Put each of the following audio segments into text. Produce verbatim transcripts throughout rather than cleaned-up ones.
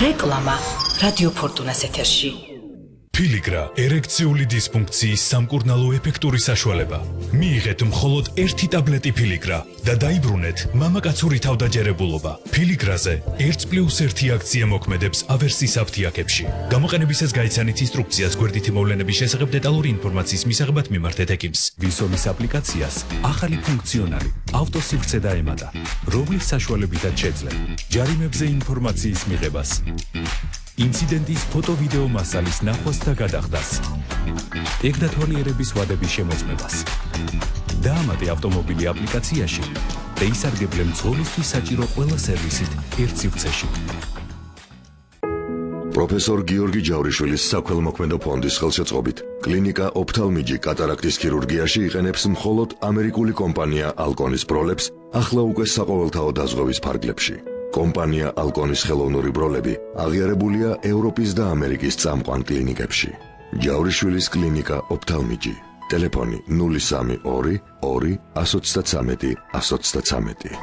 რეკლამა რადიო ფორტუნას ეთერში. Piligra ერექციული დისფუნქციის სამკურნალო ეფექტური საშუალება. მიიღეთ მხოლოდ ერთი ტაბლეტი Piligra და დაიბრუნეთ მამაკაცური თავდაჯერებულობა. Piligrაზე ერთი პლუს ერთი აქცია მოქმედებს ავერსის აფთიაქებში. გამოყენებისას გაიცანით ინსტრუქციას გვერდითი მოვლენების შესახებ დეტალური ინფორმაციის მისაღებად მიმართეთ ექიმს. Ვისოლის აპლიკაციას ახალი ფუნქციონალი ავტოსივრცე დაემატა, რომლის საშუალებითაც შეძლებ ჯარიმებზე ინფორმაციის მიღებას. ინციდენტის ფოტო-ვიდეო მასალის ნახვას და გადახდას. ეგდათვალიერების ვადების შემოწმებას. დაამატე ავტომობილი აპლიკაციაში და ისარგებლე მძღოლისთვის საჭირო ყველა სერვისით ერთ სივრცეში. პროფესორ გიორგი ჯავრიშვილის საქველმოქმედო ფონდის ხელშეწყობით კლინიკა ოფთალმიჯი კატარაქტის ქირურგიაში იყენებს მხოლოდ ამერიკული კომპანია ალკონის ბროლებს ახლა უკვე საყოველთაო დაზღვევის ფარგლებში. კომპანია ალკონის ხელოვნური ბროლები აღიარებულია ევროპის და ამერიკის წამყვან კლინიკებში. ჯავრიშვილის კლინიკა ოფთალმიჯი. ტელეფონი ნული სამი ორი ორი εκατს ოცდათვრამეტი εκατს ოცდათვრამეტი.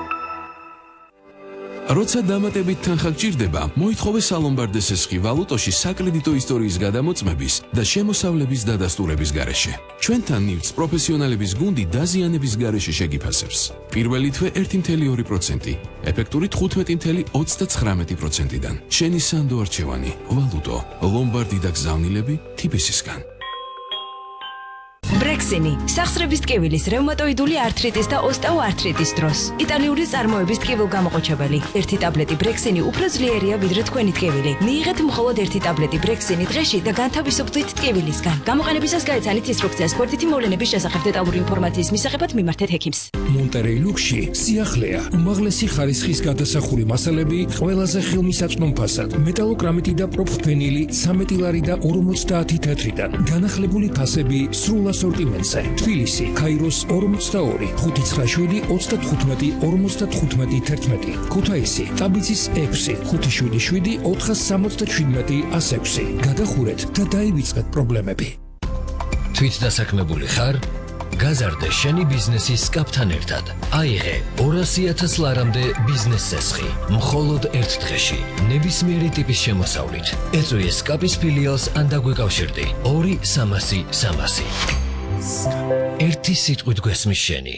როცა დამატებით თანხა გჭირდება, მოითხოვე სალომბარდეს ესხი ვალუტოში საკრედიტო ისტორიის გადამოწმების და შემოსავლების დადასტურების გარეშე. ჩვენთან ნივთს პროფესიონალების გუნდი დაზიანების გარეშე შეგიფასებს. პირველი თვე ერთი კoma ორი პროცენტი, ეფექტური თხუთმეტი კoma ოცდაცხრამეტი პროცენტიდან. შენი სანდო არჩევანი, ვალუტო, ლომბარდი და გზავნილები თიბისისგან. ბრექსინი, სახსრების ტკივილის, რევმატოიდული ართრიტის და ოსტეოართრიტის დროს. იტალიური წარმოების ტკივილგამოყოჩებელი. ერთი ტაბლეტი ბრექსინი უფრო ძლიერია ვიდრე თქვენი ტკივილი. მიიღეთ მხოლოდ ერთი ტაბლეტი ბრექსინი დღეში და განთავისუფლდით ტკივილისგან. გამოყენებისას გაიცანით ინსტრუქციას გვერდითი მოვლენების შესახებ დეტალური ინფორმაციის მისაღებად მიმართეთ ექიმს. მონტერეი ლუქსში სიახლეა, უმაღლესი ხარისხის გადასახური მასალები ყველაზე ხელმისაწვდომ ფასად. მეტალოკრამიტი და პროფენილი ცამეტი ლარი და ორმოცდაათი თეთრიდან. განახლებული ფასები სრულ ასორტიმენტზე. თბილისი, ქაიროს ორმოცდაორი, ხუთი ცხრა შვიდი ოცდათხუთმეტი ორმოცდათხუთმეტი თერთმეტი. ქუთაისი, ტაბიცის ექვსი, ხუთი შვიდი შვიდი ოთხას სამოცდაშვიდმეტი ას ექვსი. გადახურეთ და დაივიწყეთ პრობლემები. თვით დასაქმებული ხარ? გაზარდე შენი ბიზნესის სკაპთან ერთად. აიღე ორასი ათას ლარამდე ბიზნეს სესხი. მხოლოდ ერთ დღეში, ნებისმიერი ტიპის შემოსავლით. ეწვიე სკაპის ფილიალს ან დაგვეკავშირდი. ორი სამასი სამასი. ერთი სიტყვით გვესმის შენი.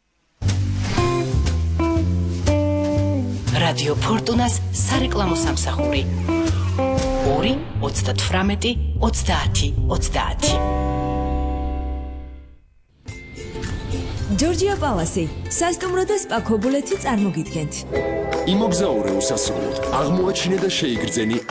რადიო ფორტუნას სარეკლამო სამსახური. ორი ოცდათვრამეტი ოცდაათი ოცდაათი. ჯორჯია პალასი, სასტუმრო და სპა ქობულეთი წარმოგიდგენთ. იმოგზაურე უსასრულოდ, აღმოაჩინე და შეიგრძენი